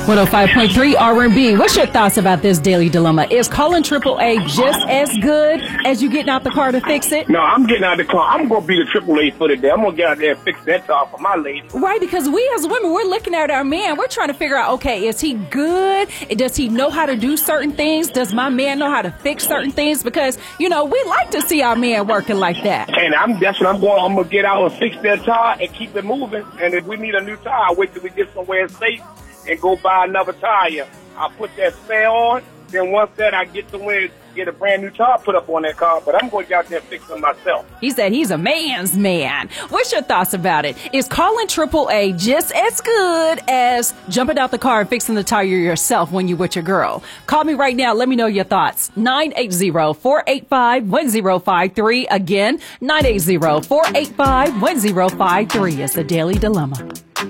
105.3 R&B. What's your thoughts about this daily dilemma? Is calling AAA just as good as you getting out the car to fix it? No, I'm getting out of the car. I'm going to be the AAA for the day. I'm going to get out there and fix that car for my lady. Right, because we as women, we're looking at our man. We're trying to figure out, okay, is he good? Does he know how to do certain things? Does my man know how to fix certain things? Because, we like to see our man working like that. And that's what I'm going. I'm going to get out and fix that tire and keep it moving. And if we need a new tire, I'll wait till we get somewhere safe and go buy another tire. I'll put that spare on. Then once that, I get somewhere, get a brand new tire put up on that car. But I'm going to get out there and fix it myself. He said he's a man's man. What's your thoughts about it? Is calling AAA just as good as jumping out the car and fixing the tire yourself when you're with your girl? Call me right now. Let me know your thoughts. 980-485-1053. Again, 980-485-1053 is the Daily Dilemma.